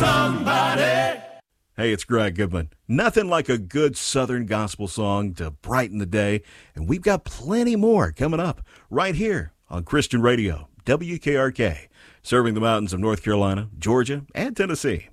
somebody. Hey, it's Greg Goodman. Nothing like a good Southern gospel song to brighten the day, and we've got plenty more coming up right here on Christian Radio, WKRK, serving the mountains of North Carolina, Georgia, and Tennessee.